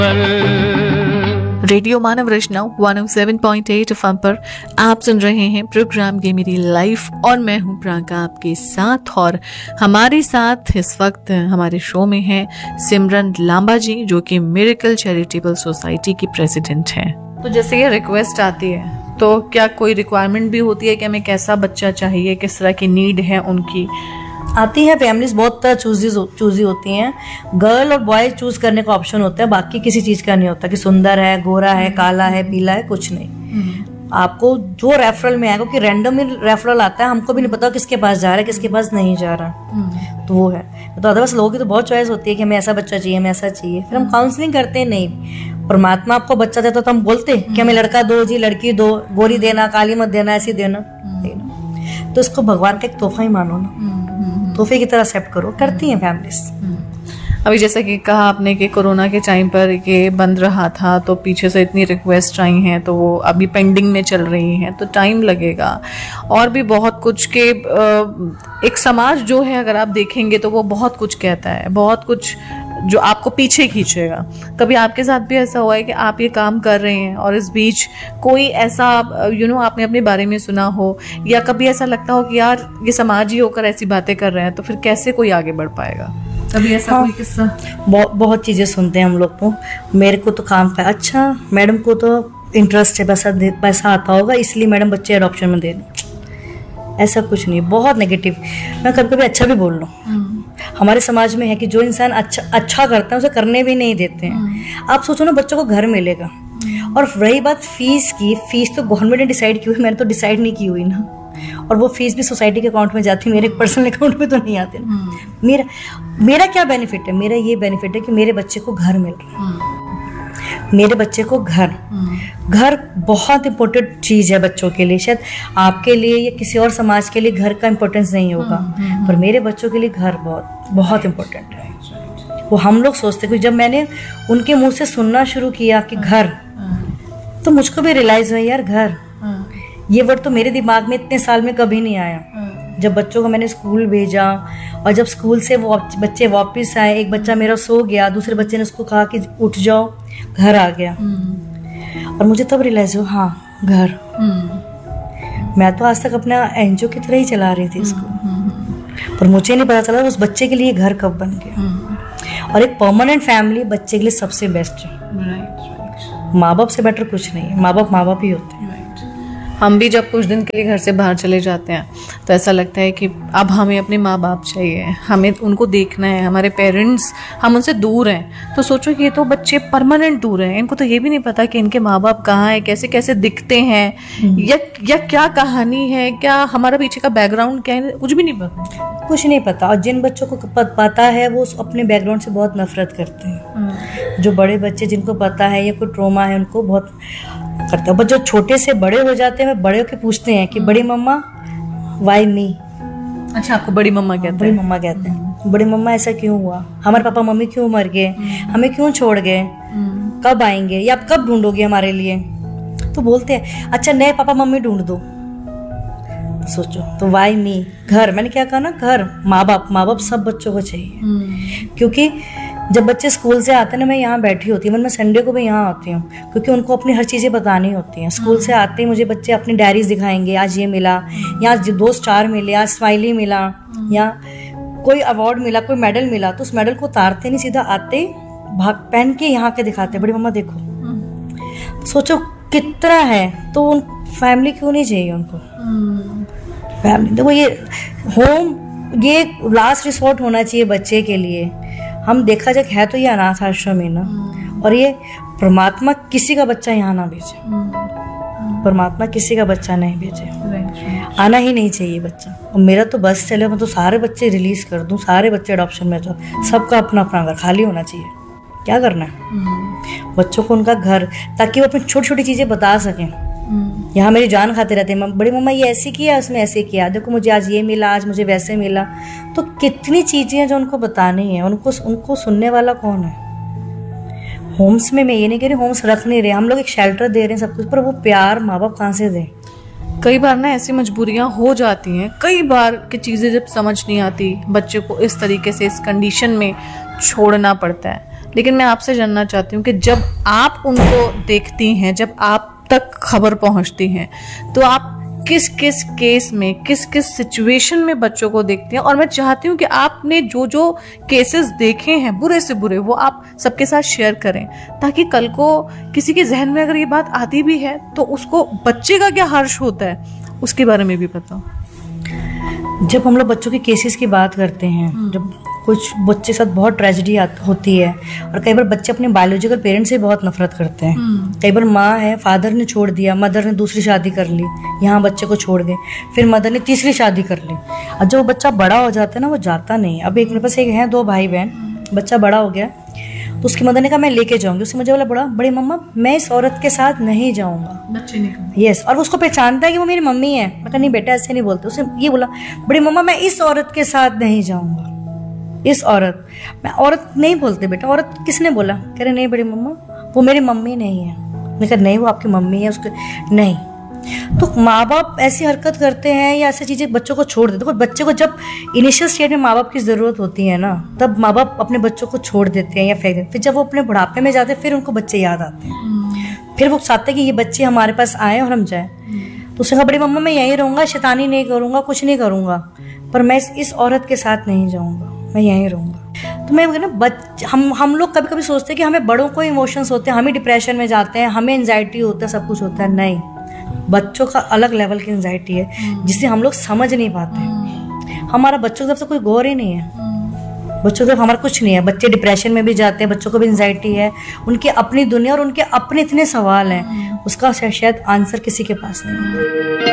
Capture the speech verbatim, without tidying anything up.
Radio मानव रचना एक सौ सात पॉइंट आठ एफ एम पर आप सुन रहे हैं प्रोग्राम ये मेरी लाइफ और मैं हूं प्रियंका आपके साथ। और हमारे साथ इस वक्त हमारे शो में है सिमरन लांबा जी, जो कि मिरेकल चैरिटेबल सोसाइटी की प्रेसिडेंट हैं। तो जैसे ये रिक्वेस्ट आती है तो क्या कोई रिक्वायरमेंट भी होती है कि हमें कैसा बच्चा चाहिए, किस तरह की नीड है उनकी? आती है। फैमिलीज बहुत चूजी चूजी होती हैं। गर्ल और बॉय चूज करने का ऑप्शन होता है, बाकी किसी चीज का नहीं होता कि सुंदर है, गोरा है, काला है, पीला है, कुछ नहीं। आपको जो रेफरल में आएगा, क्योंकि रैंडम ही रेफरल आता है, हमको भी नहीं पता किसके पास जा रहा है, किसके पास नहीं जा रहा। तो वो है। तो अदरवाइज लोगों की तो बहुत चॉइस होती है कि हमें ऐसा बच्चा चाहिए, हमें ऐसा चाहिए। फिर हम काउंसलिंग करते हैं। नहीं, परमात्मा आपको बच्चा देता तो हम बोलते कि हमें लड़का दो जी, लड़की दो, गोरी देना, काली मत देना, ऐसी देना देना। तो इसको भगवान का एक तोहफा ही मानो ना, तोहफे की तरह एक्सेप्ट करो। करती हैं फैमिलीज। अभी जैसा कि कहा आपने कि कोरोना के टाइम पर ये बंद रहा था, तो पीछे से इतनी रिक्वेस्ट आई हैं, तो वो अभी पेंडिंग में चल रही हैं, तो टाइम लगेगा। और भी बहुत कुछ के एक समाज जो है, अगर आप देखेंगे तो वो बहुत कुछ कहता है, बहुत कुछ जो आपको पीछे खींचेगा। कभी आपके साथ भी ऐसा हुआ है कि आप ये काम कर रहे हैं और इस बीच कोई ऐसा यू नो आपने अपने बारे में सुना हो, या कभी ऐसा लगता हो कि यार ये समाज ही होकर ऐसी बातें कर रहे हैं, तो फिर कैसे कोई आगे बढ़ पाएगा? कभी ऐसा हाँ, कोई किस्सा? बहुत बहुत चीजें सुनते हैं हम लोग को। मेरे को तो काम का अच्छा, मैडम को तो इंटरेस्ट है, पैसा पैसा आता होगा इसलिए मैडम बच्चे अडॉप्शन में दे रहे। ऐसा कुछ नहीं, बहुत नेगेटिव। मैं कभी कभी अच्छा भी बोल लूँ। हमारे समाज में है कि जो इंसान अच्छा अच्छा करता है उसे करने भी नहीं देते हैं। आप सोचो ना, बच्चों को घर मिलेगा। और रही बात फीस की, फीस तो गवर्नमेंट ने डिसाइड की हुई, मैंने तो डिसाइड नहीं की हुई ना। और वो फीस भी सोसाइटी के अकाउंट में जाती है, मेरे पर्सनल अकाउंट में तो नहीं आती ना। मेरा मेरा क्या बेनिफिट है? मेरा ये बेनिफिट है कि मेरे बच्चे को घर मिल रहा है। मेरे बच्चे को घर घर बहुत इंपॉर्टेंट चीज है बच्चों के लिए। शायद आपके लिए या किसी और समाज के लिए घर का इंपॉर्टेंस नहीं होगा, पर मेरे बच्चों के लिए घर बहुत बहुत इंपॉर्टेंट है। वो हम लोग सोचते हैं, जब मैंने उनके मुंह से सुनना शुरू किया कि घर, तो मुझको भी रियलाइज हुआ यार घर, ये वर्ड तो मेरे दिमाग में इतने साल में कभी नहीं आया। जब बच्चों को मैंने स्कूल भेजा और जब स्कूल से वो बच्चे वापस आए, एक बच्चा मेरा सो गया, दूसरे बच्चे ने उसको कहा कि उठ जाओ, घर आ गया। और मुझे तब रियलाइज हुआ, हाँ घर। मैं तो आज तक अपना एनजीओ की तरह ही चला रही थी इसको, पर मुझे नहीं पता चला उस बच्चे के लिए घर कब बन गया। और एक परमानेंट फैमिली बच्चे के लिए सबसे बेस्ट है। माँ बाप से बेटर कुछ नहीं है। माँ बाप माँ बाप ही होते हैं। हम भी जब कुछ दिन के लिए घर से बाहर चले जाते हैं तो ऐसा लगता है कि अब हमें अपने माँ बाप चाहिए, हमें उनको देखना है। हमारे पेरेंट्स, हम उनसे दूर हैं, तो सोचो कि ये तो बच्चे परमानेंट दूर हैं, इनको तो ये भी नहीं पता कि इनके माँ बाप कहाँ हैं, कैसे कैसे दिखते हैं, या या क्या कहानी है, क्या हमारा पीछे का बैकग्राउंड क्या है, कुछ भी नहीं पता। कुछ नहीं पता। और जिन बच्चों को पता है वो अपने बैकग्राउंड से बहुत नफरत करते हैं। जो बड़े बच्चे जिनको पता है या कोई ट्रॉमा है उनको बहुत करता है। बट जो छोटे से बड़े हो जाते हैं, बड़े होके पूछते हैं कि बड़ी मम्मा वाई मी। अच्छा, आपको बड़ी मम्मा कहते हैं? बड़ी मम्मा कहते हैं। बड़ी मम्मा ऐसा क्यों हुआ, हमारे पापा मम्मी क्यों मर गए, हमें क्यों छोड़ गए, कब आएंगे या आप कब ढूंढोगे हमारे लिए? तो बोलते हैं अच्छा नए पापा मम्मी ढूंढ दो। सोचो, तो वाई मी, घर। मैंने क्या कहा ना, घर। माँ बाप माँ बाप सब बच्चों को चाहिए। क्योंकि जब बच्चे स्कूल से आते हैं ना, मैं यहाँ बैठी होती हूँ, मैं संडे को भी यहाँ आती हूँ, क्योंकि उनको अपनी हर चीज़ें बतानी होती हैं। स्कूल से आते ही मुझे बच्चे अपनी डायरीज दिखाएंगे, आज ये मिला, या आज दो स्टार मिले, आज स्माइली मिला, या कोई अवार्ड मिला, कोई मेडल मिला। तो उस मेडल को उतारते नहीं, सीधा आते भाग पहन के यहाँ के दिखाते, बड़ी मम्मा देखो। सोचो कितना है। तो उन फैमिली क्यों नहीं चाहिए उनको? फैमिली देखो, ये होम ये लास्ट रिसोर्ट होना चाहिए बच्चे के लिए। हम देखा जाए है तो ये अनाथ आश्रम है ना, और ये परमात्मा किसी का बच्चा यहाँ ना भेजे। परमात्मा किसी का बच्चा नहीं भेजे, आना ही नहीं चाहिए बच्चा। और मेरा तो बस चले, मैं तो सारे बच्चे रिलीज कर दूं, सारे बच्चे अडॉप्शन में जाओ, सबका अपना अपना घर खाली होना चाहिए। क्या करना है बच्चों को? उनका घर, ताकि वो अपनी छोटी छोटी चीजें बता सकें। यहाँ मेरी जान खाते रहते हैं, बड़ी मम्मा ये ऐसे किया, उसने ऐसे किया, देखो मुझे आज ये मिला, आज मुझे वैसे मिला। तो कितनी चीजें हैं जो उनको बतानी है। उनको उनको सुनने वाला कौन है? होम्स में मैं ये नहीं कह रही होम्स रख नहीं रहे, हम लोग एक शेल्टर दे रहे हैं सब कुछ, पर वो प्यार माँ बाप कहाँ से दें? कई बार ना ऐसी मजबूरियां हो जाती हैं, कई बार की चीज़ें जब समझ नहीं आती, बच्चे को इस तरीके से इस कंडीशन में छोड़ना पड़ता है। लेकिन मैं आपसे जानना चाहती हूँ कि जब आप उनको देखती हैं, जब आप तक खबर पहुँचती हैं, तो आप किस किस केस में, किस किस सिचुएशन में बच्चों को देखते हैं? और मैं चाहती हूँ कि आपने जो जो केसेस देखे हैं बुरे से बुरे, वो आप सबके साथ शेयर करें, ताकि कल को किसी के जहन में अगर ये बात आती भी है तो उसको बच्चे का क्या हर्ष होता है उसके बारे में भी पता हो। जब हम लोग बच्चों के केसेस की बात करते हैं, जब कुछ बच्चे के साथ बहुत ट्रेजेडी होती है, और कई बार बच्चे अपने बायोलॉजिकल पेरेंट्स से बहुत नफरत करते हैं। कई बार माँ है, फादर ने छोड़ दिया, मदर ने दूसरी शादी कर ली, यहाँ बच्चे को छोड़ गए, फिर मदर ने तीसरी शादी कर ली। और जब वो बच्चा बड़ा हो जाता है ना, वो जाता नहीं। अब एक मेरे पास एक है, दो भाई बहन, बच्चा बड़ा हो गया तो उसकी मदर ने कहा मैं लेके जाऊंगी। उसने मुझे बोला बड़ा बड़ी मम्मा मैं इस औरत के साथ नहीं जाऊंगा। बच्चे ने कहा यस, और उसको पहचानता है कि वो मेरी मम्मी है। मैं कहा नहीं बेटा ऐसे नहीं बोलते। उसने ये बोला बड़ी मम्मा मैं इस औरत के साथ नहीं जाऊंगा। इस औरत, मैं औरत नहीं बोलते बेटा, औरत किसने बोला? कह रहे नहीं बड़ी मम्मा वो मेरी मम्मी नहीं है। मैं कहा नहीं वो आपकी मम्मी है। उसके नहीं। तो माँ बाप ऐसी हरकत करते हैं या ऐसी चीज़ें बच्चों को छोड़ देते हैं। बच्चे को जब इनिशियल स्टेज में माँ बाप की ज़रूरत होती है ना, तब माँ बाप अपने बच्चों को छोड़ देते हैं या फेंक देते हैं। फिर जब वो अपने बुढ़ापे में जाते हैं फिर उनको बच्चे याद आते हैं। फिर वो चाहते हैं कि ये बच्चे हमारे पास आए और हम जाएं। तो उसने कहा बड़ी मम्मा मैं यहीं रहूँगा, शैतानी नहीं करूँगा, कुछ नहीं करूँगा, पर मैं इस, इस औरत के साथ नहीं जाऊँगा, मैं यहीं रहूँगा। तो मैं ना बच हम हम लोग कभी कभी सोचते हैं कि हमें बड़ों को इमोशंस होते हैं, हम ही डिप्रेशन में जाते हैं, हमें एंजाइटी होता है, सब कुछ होता है। नहीं, बच्चों का अलग लेवल की एंजाइटी है जिसे हम लोग समझ नहीं पाते। हमारा बच्चों की तरफ से कोई गौर ही नहीं है। बच्चों की तरफ हमारा कुछ नहीं है। बच्चे डिप्रेशन में भी जाते हैं, बच्चों को भी एंजाइटी है, उनकी अपनी दुनिया और उनके अपने इतने सवाल हैं, उसका शायद आंसर किसी के पास नहीं है।